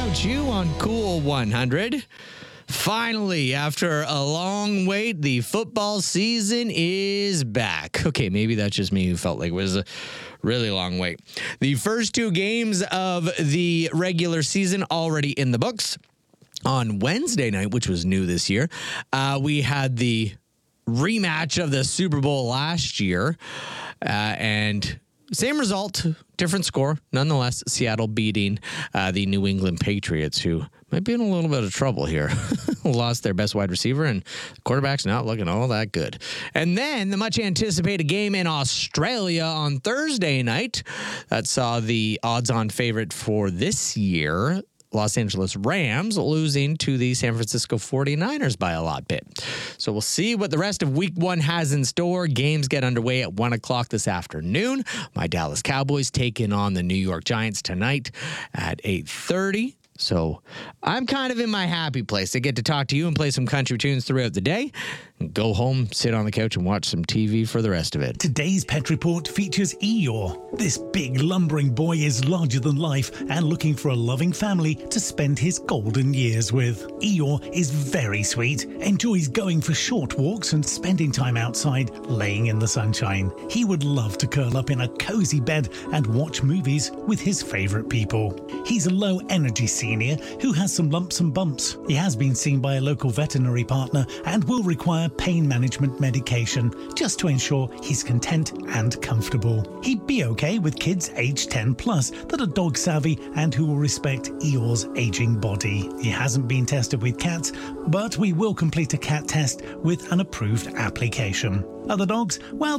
about you on Cool 100? Finally, after a long wait, the football season is back. Okay, maybe that's just me who felt like it was a really long wait. The first two games of the regular season already in the books. On Wednesday night, which was new this year, we had the rematch of the Super Bowl last year, and same result, different score. Nonetheless, Seattle beating the New England Patriots, who might be in a little bit of trouble here. Lost their best wide receiver, and the quarterback's not looking all that good. And then the much-anticipated game in Australia on Thursday night that saw the odds-on favorite for this year, Los Angeles Rams, losing to the San Francisco 49ers by a lot bit. So we'll see what the rest of week one has in store. Games get underway at 1 o'clock this afternoon. My Dallas Cowboys taking on the New York Giants tonight at 8:30. So I'm kind of in my happy place. I get to talk to you and play some country tunes throughout the day. And go home, sit on the couch, and watch some TV for the rest of it. Today's Pet Report features Eeyore. This big, lumbering boy is larger than life and looking for a loving family to spend his golden years with. Eeyore is very sweet, enjoys going for short walks and spending time outside, laying in the sunshine. He would love to curl up in a cozy bed and watch movies with his favorite people. He's a low-energy senior who has some lumps and bumps. He has been seen by a local veterinary partner and will require pain management medication just to ensure he's content and comfortable. He'd be okay with kids aged 10 plus that are dog savvy and who will respect Eeyore's aging body. He hasn't been tested with cats, but we will complete a cat test with an approved application. Other dogs, well,